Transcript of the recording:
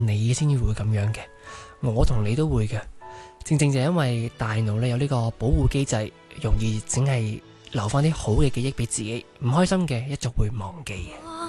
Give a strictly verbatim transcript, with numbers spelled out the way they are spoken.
你先至會咁樣嘅，我同你都會嘅。正正就因為大腦咧有呢個保護機制，容易淨係留翻啲好嘅記憶俾自己，唔開心嘅一早會忘記嘅。